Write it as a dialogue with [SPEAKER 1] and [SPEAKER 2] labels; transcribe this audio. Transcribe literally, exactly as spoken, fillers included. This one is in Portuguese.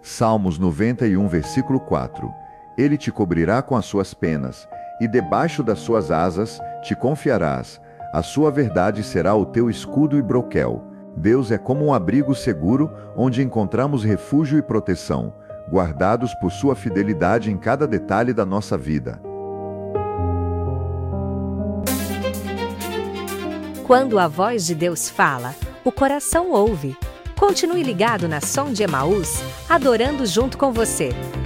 [SPEAKER 1] Salmos noventa e um, versículo quatro. Ele te cobrirá com as suas penas, e debaixo das suas asas te confiarás. A sua verdade será o teu escudo e broquel. Deus é como um abrigo seguro, onde encontramos refúgio e proteção, guardados por sua fidelidade em cada detalhe da nossa vida.
[SPEAKER 2] Quando a voz de Deus fala, o coração ouve. Continue ligado na Som de Emaús, adorando junto com você.